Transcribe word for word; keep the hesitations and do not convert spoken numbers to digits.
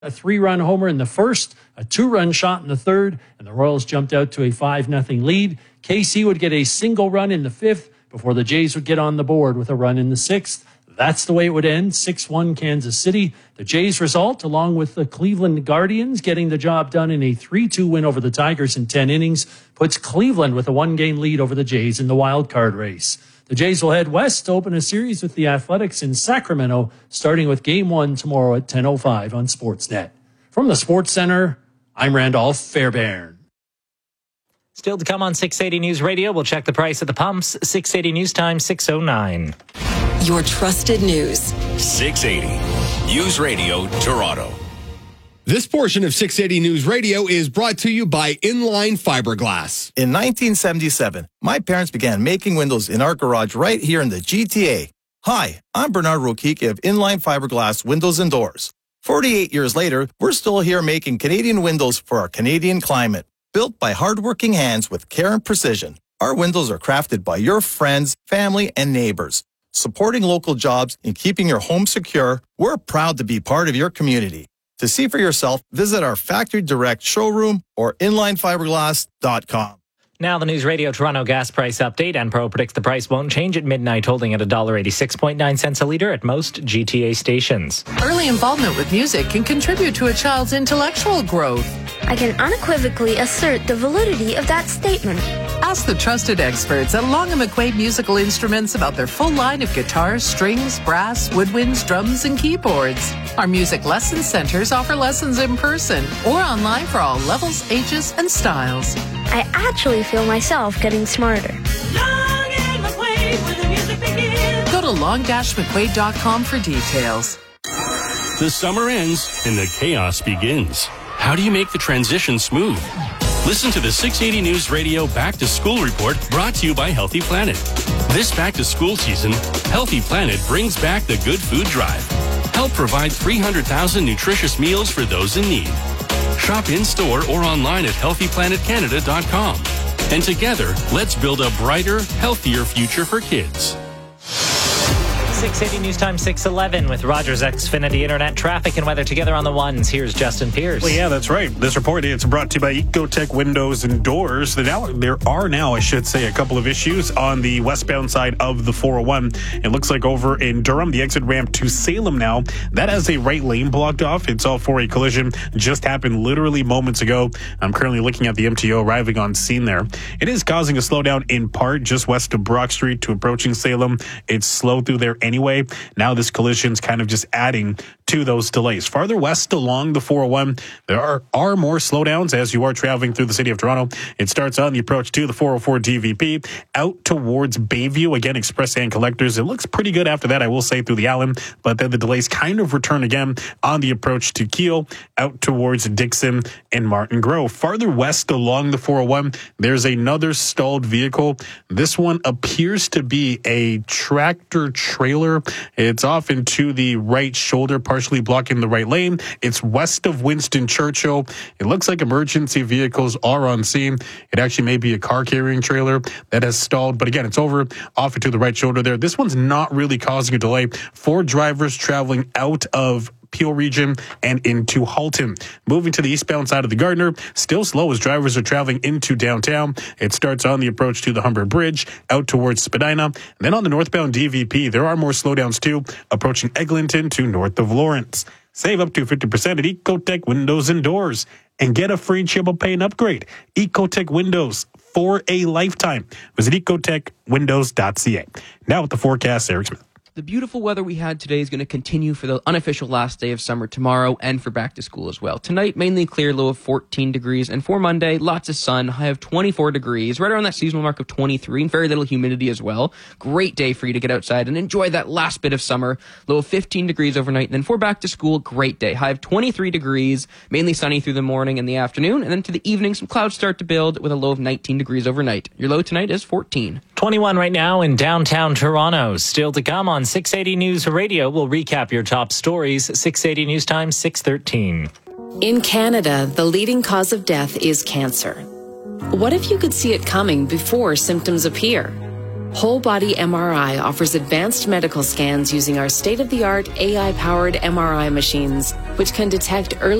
A three-run homer in the first, a two-run shot in the third, and the Royals jumped out to a five nothing lead. K C would get a single run in the fifth before the Jays would get on the board with a run in the sixth. That's the way it would end, six one Kansas City. The Jays result, along with the Cleveland Guardians getting the job done in a three two win over the Tigers in ten innings, puts Cleveland with a one-game lead over the Jays in the wild card race. The Jays will head west to open a series with the Athletics in Sacramento, starting with Game one tomorrow at ten oh five on Sportsnet. From the Sports Center, I'm Randolph Fairbairn. Still to come on six eighty News Radio, we'll check the price at the pumps. six eighty News Time, six oh nine. Your trusted news. six eighty News Radio, Toronto. This portion of six eighty News Radio is brought to you by Inline Fiberglass. In nineteen seventy-seven, my parents began making windows in our garage right here in the G T A. Hi, I'm Bernard Rokicki of Inline Fiberglass Windows and Doors. forty-eight years later, we're still here making Canadian windows for our Canadian climate. Built by hardworking hands with care and precision, our windows are crafted by your friends, family, and neighbors. Supporting local jobs and keeping your home secure, we're proud to be part of your community. To see for yourself, visit our Factory Direct showroom or inline fiberglass dot com. Now the News Radio Toronto gas price update. Enpro predicts the price won't change at midnight, holding at one dollar eighty-six point nine cents a litre at most G T A stations. Early involvement with music can contribute to a child's intellectual growth. I can unequivocally assert the validity of that statement. Ask the trusted experts at Long and McQuaid Musical Instruments about their full line of guitars, strings, brass, woodwinds, drums, and keyboards. Our music lesson centers offer lessons in person or online for all levels, ages, and styles. I actually feel myself getting smarter. Long and McQuaid, where the music begins. Go to long dash mcquaid dot com for details. The summer ends and the chaos begins. How do you make the transition smooth? Listen to the six eighty News Radio Back to School Report, brought to you by Healthy Planet. This back to school season, Healthy Planet brings back the Good Food Drive. Help provide three hundred thousand nutritious meals for those in need. Shop in-store or online at healthy planet canada dot com. And together, let's build a brighter, healthier future for kids. six eighty News Time, six eleven with Rogers Xfinity Internet traffic and weather together on the ones. Here's Justin Pierce. Well, yeah, that's right. This report is brought to you by Ecotech Windows and Doors. There, now, there are now, I should say, a couple of issues on the westbound side of the four oh one. It looks like over in Durham, the exit ramp to Salem now, that has a right lane blocked off. It's all for a collision. Just happened literally moments ago. I'm currently looking at the M T O arriving on scene there. It is causing a slowdown in part just west of Brock Street to approaching Salem. It's slow through there anyway. Now this collision's kind of just adding to those delays. Farther west along the four oh one, there are, are more slowdowns as you are traveling through the city of Toronto. It starts on the approach to the four oh four D V P out towards Bayview. Again, Express and Collectors. It looks pretty good after that, I will say, through the Allen, but then the delays kind of return again on the approach to Keele out towards Dixon and Martin Grove. Farther west along the four oh one, there's another stalled vehicle. This one appears to be a tractor trailer. It's off into the right shoulder, partially blocking the right lane. It's west of Winston Churchill. It looks like emergency vehicles are on scene. It actually may be a car carrying trailer that has stalled, but again, it's over off into the right shoulder there. This one's not really causing a delay for drivers traveling out of Peel region and into Halton. Moving to the eastbound side of the Gardiner, still slow as drivers are traveling into downtown. It starts on the approach to the Humber Bridge, out towards Spadina. And then on the northbound D V P, there are more slowdowns too, approaching Eglinton to north of Lawrence. Save up to fifty percent at Ecotech Windows and Doors and get a free triple pay and upgrade. Ecotech Windows for a lifetime. Visit ecotech windows dot c a. Now with the forecast, Eric Smith. The beautiful weather we had today is going to continue for the unofficial last day of summer tomorrow and for back to school as well. Tonight, mainly clear, low of fourteen degrees. And for Monday, lots of sun, high of twenty-four degrees, right around that seasonal mark of twenty-three, and very little humidity as well. Great day for you to get outside and enjoy that last bit of summer. Low of fifteen degrees overnight. And then for back to school, great day. High of twenty-three degrees, mainly sunny through the morning and the afternoon. And then to the evening, some clouds start to build with a low of nineteen degrees overnight. Your low tonight is fourteen. twenty-one right now in downtown Toronto. Still to come on six eighty News Radio. We'll recap your top stories. six eighty News Time, six thirteen. In Canada, the leading cause of death is cancer. What if you could see it coming before symptoms appear? Whole Body M R I offers advanced medical scans using our state-of-the-art A I-powered M R I machines, which can detect early